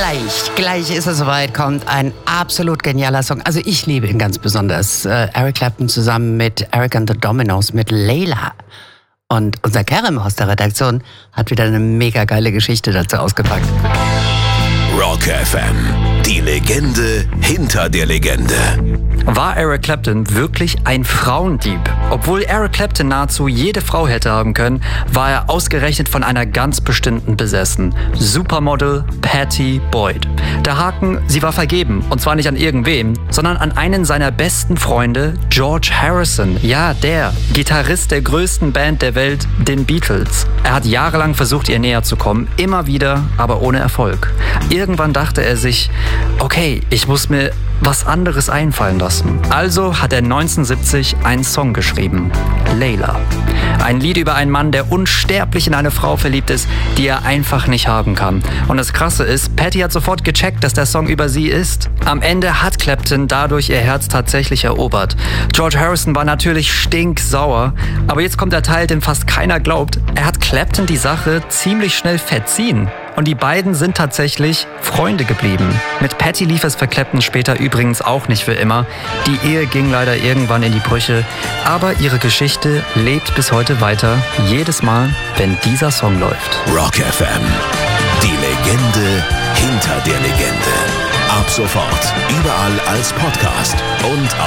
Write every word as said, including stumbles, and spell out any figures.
gleich, gleich ist es soweit, kommt ein absolut genialer Song. Also ich liebe ihn ganz besonders. Äh, Eric Clapton zusammen mit Eric and the Dominos mit Layla. Und unser Kerem aus der Redaktion hat wieder eine mega geile Geschichte dazu ausgepackt. Rock F M, die Legende hinter der Legende. War Eric Clapton wirklich ein Frauendieb? Obwohl Eric Clapton nahezu jede Frau hätte haben können, war er ausgerechnet von einer ganz bestimmten besessen. Supermodel Pattie Boyd. Der Haken, sie war vergeben. Und zwar nicht an irgendwem, sondern an einen seiner besten Freunde, George Harrison. Ja, der Gitarrist der größten Band der Welt, den Beatles. Er hat jahrelang versucht, ihr näher zu kommen. Immer wieder, aber ohne Erfolg. Irgendwann dachte er sich, okay, ich muss mir was anderes einfallen lassen. Also hat er neunzehnhundertsiebzig einen Song geschrieben, Layla. Ein Lied über einen Mann, der unsterblich in eine Frau verliebt ist, die er einfach nicht haben kann. Und das Krasse ist, Pattie hat sofort gecheckt, dass der Song über sie ist. Am Ende hat Clapton dadurch ihr Herz tatsächlich erobert. George Harrison war natürlich stinksauer, aber jetzt kommt der Teil, den fast keiner glaubt. Er hat Clapton die Sache ziemlich schnell verziehen. Und die beiden sind tatsächlich Freunde geblieben. Mit Pattie lief es für Clapton später übrigens auch nicht für immer. Die Ehe ging leider irgendwann in die Brüche. Aber ihre Geschichte lebt bis heute weiter. Jedes Mal, wenn dieser Song läuft. Rock F M, die Legende hinter der Legende. Ab sofort überall als Podcast und